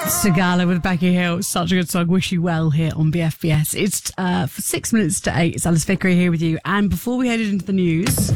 Sigala with Becky Hill. Such a good song. Wish you well here on BFBS. It's for 6 minutes to 8. It's Alice Vickery here with you. And before we headed into the news,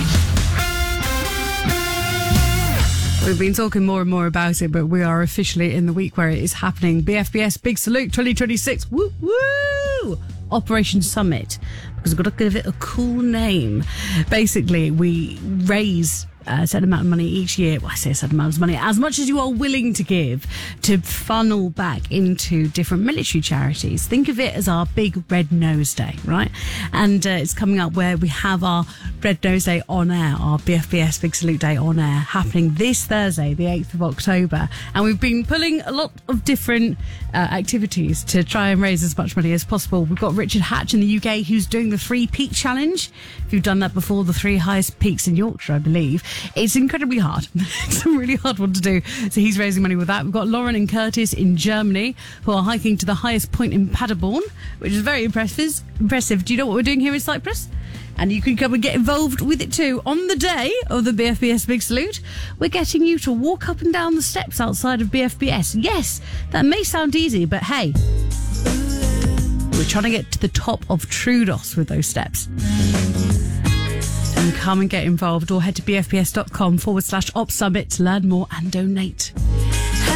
we've been talking more and more about it, but we are officially in the week where it is happening. BFBS Big Salute 2026. Woo woo! Operation Summit, because we've got to give it a cool name. Basically, we raise a certain amount of money each year. Well, I say a certain amount of money, as much as you are willing to give, to funnel back into different military charities. Think of it as our big Red Nose Day, right? And it's coming up where we have our Red Nose Day on air, our BFBS Big Salute Day on air, happening this Thursday, the 8th of October. And we've been pulling a lot of different activities to try and raise as much money as possible. We've got Richard Hatch in the UK, who's doing the 3 Peak Challenge. If you've done that before, the 3 highest peaks in Yorkshire, I believe. It's incredibly hard. It's a really hard one to do. So he's raising money with that. We've got Lauren and Curtis in Germany, who are hiking to the highest point in Paderborn, which is very impressive. Do you know what we're doing here in Cyprus? And you can come and get involved with it too. On the day of the BFBS Big Salute, we're getting you to walk up and down the steps outside of BFBS. Yes, that may sound easy, but hey, we're trying to get to the top of Troodos with those steps. And come and get involved, or head to bfbs.com/Op Summit to learn more and donate.